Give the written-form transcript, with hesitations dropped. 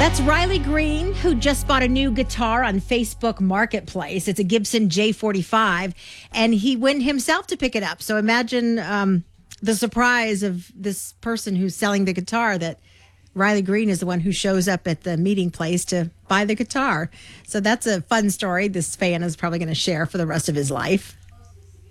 That's Riley Green, who just bought a new guitar on Facebook Marketplace. It's a Gibson J45, and he went himself to pick it up. So imagine the surprise of this person who's selling the guitar that Riley Green is the one who shows up at the meeting place to buy the guitar. So that's a fun story this fan is probably going to share for the rest of his life.